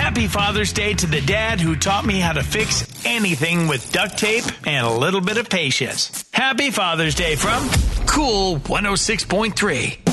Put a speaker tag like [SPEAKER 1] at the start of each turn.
[SPEAKER 1] Happy Father's Day to the dad who taught me how to fix anything with duct tape and a little bit of patience. Happy Father's Day from Cool 106.3.